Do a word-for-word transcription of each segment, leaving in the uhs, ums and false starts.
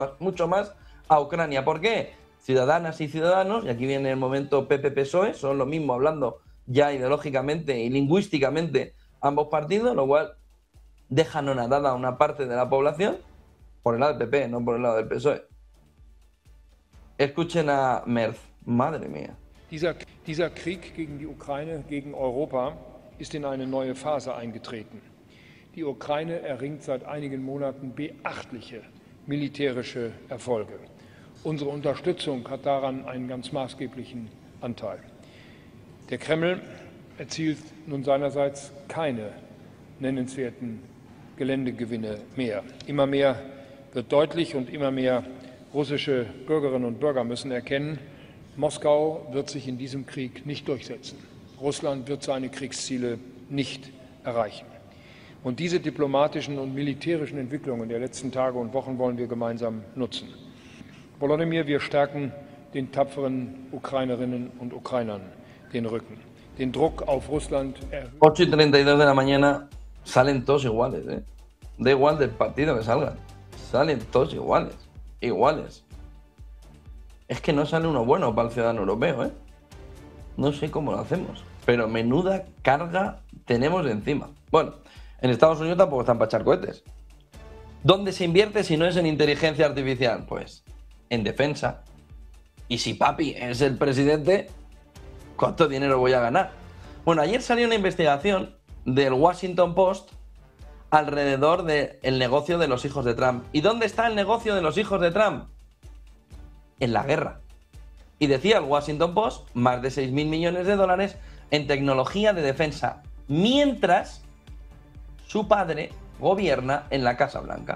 mucho más a Ucrania. ¿Por qué? Ciudadanas y ciudadanos, y aquí viene el momento P P P S O E, son lo mismo hablando ya ideológicamente y lingüísticamente ambos partidos, lo cual deja anonadada a una parte de la población por el lado del P P, no por el lado del P S O E. Escuchen a Merz. Madre mía. Dieser, dieser Krieg gegen die Ukraine, gegen Europa, ist in eine neue Phase eingetreten. Die Ukraine erringt seit einigen Monaten beachtliche militärische Erfolge. Unsere Unterstützung hat daran einen ganz maßgeblichen Anteil. Der Kreml erzielt nun seinerseits keine nennenswerten Geländegewinne mehr. Immer mehr wird deutlich und immer mehr russische Bürgerinnen und Bürger müssen erkennen, Moskau wird sich in diesem Krieg nicht durchsetzen. Russland wird seine Kriegsziele nicht erreichen. Und diese diplomatischen und militärischen Entwicklungen der letzten Tage und Wochen wollen wir gemeinsam nutzen. Volodymyr, wir stärken den tapferen Ukrainerinnen und Ukrainern den Rücken. Den Druck auf Russland erhöhen. ocho y treinta y dos de la mañana salen todos iguales, ¿eh? Da igual del partido que salgan. Salen todos iguales. Iguales. Es que no sale uno bueno para el ciudadano europeo, ¿eh? No sé cómo lo hacemos. Pero menuda carga tenemos encima. Bueno, en Estados Unidos tampoco están para echar cohetes. ¿Dónde se invierte si no es en inteligencia artificial? Pues en defensa. Y si papi es el presidente, ¿cuánto dinero voy a ganar? Bueno, ayer salió una investigación del Washington Post alrededor del negocio de los hijos de Trump. ¿Y dónde está el negocio de los hijos de Trump? En la guerra. Y decía el Washington Post, más de seis mil millones de dólares en tecnología de defensa, mientras su padre gobierna en la Casa Blanca.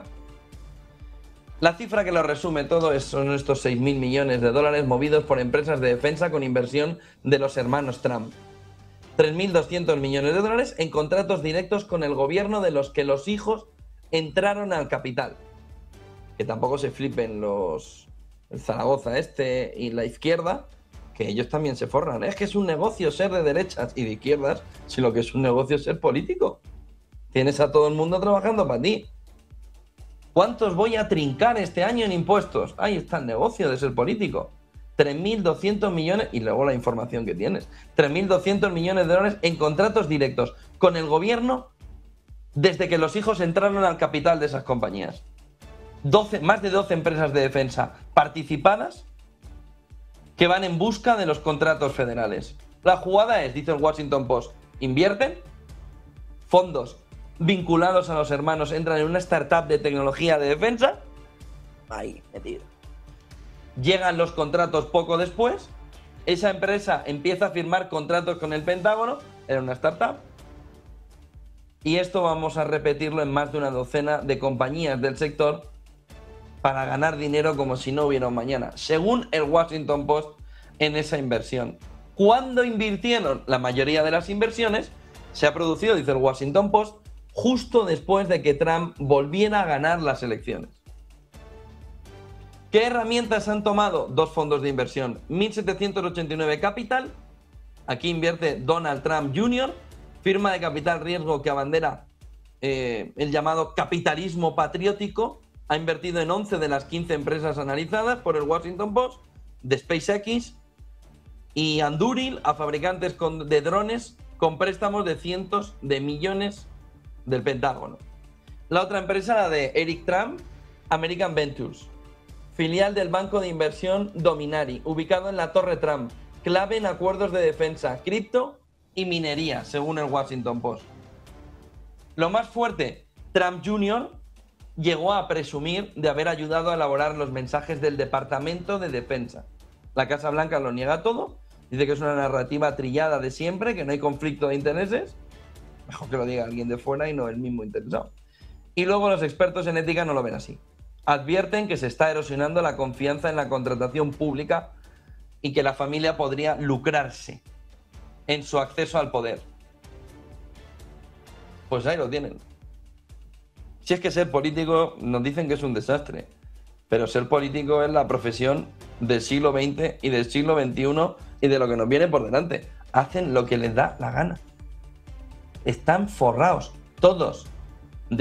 La cifra que lo resume todo es, son estos seis mil millones de dólares movidos por empresas de defensa con inversión de los hermanos Trump. tres mil doscientos millones de dólares en contratos directos con el gobierno de los que los hijos entraron al capital. Que tampoco se flipen los... el Zaragoza este y la izquierda, que ellos también se forran. Es que es un negocio ser de derechas y de izquierdas, si lo que es un negocio es ser político. Tienes a todo el mundo trabajando para ti. ¿Cuántos voy a trincar este año en impuestos? Ahí está el negocio de ser político. tres mil doscientos millones, y luego la información que tienes, tres mil doscientos millones de dólares en contratos directos con el gobierno desde que los hijos entraron al capital de esas compañías. doce, más de doce empresas de defensa participadas que van en busca de los contratos federales. La jugada es, dice el Washington Post, invierten, fondos vinculados a los hermanos entran en una startup de tecnología de defensa, ahí, metido. Llegan los contratos poco después, esa empresa empieza a firmar contratos con el Pentágono, era una startup, y esto vamos a repetirlo en más de una docena de compañías del sector para ganar dinero como si no hubiera un mañana, según el Washington Post en esa inversión. ¿Cuándo invirtieron? La mayoría de las inversiones se ha producido, dice el Washington Post, justo después de que Trump volviera a ganar las elecciones. ¿Qué herramientas han tomado? Dos fondos de inversión. mil setecientos ochenta y nueve Capital, aquí invierte Donald Trump junior, firma de capital riesgo que abandera eh, el llamado capitalismo patriótico. Ha invertido en once de las quince empresas analizadas por el Washington Post, de SpaceX y Anduril, a fabricantes con, de drones con préstamos de cientos de millones del Pentágono. La otra empresa, la de Eric Trump, American Ventures, filial del banco de inversión Dominari, ubicado en la Torre Trump, clave en acuerdos de defensa, cripto y minería, según el Washington Post. Lo más fuerte, Trump junior llegó a presumir de haber ayudado a elaborar los mensajes del Departamento de Defensa. La Casa Blanca lo niega todo, dice que es una narrativa trillada de siempre, que no hay conflicto de intereses. Mejor que lo diga alguien de fuera y no el mismo interesado. Y luego los expertos en ética no lo ven así. Advierten que se está erosionando la confianza en la contratación pública y que la familia podría lucrarse en su acceso al poder. Pues ahí lo tienen. Si es que ser político nos dicen que es un desastre, pero ser político es la profesión del siglo veinte y del siglo veintiuno y de lo que nos viene por delante. Hacen lo que les da la gana. Están forrados, todos.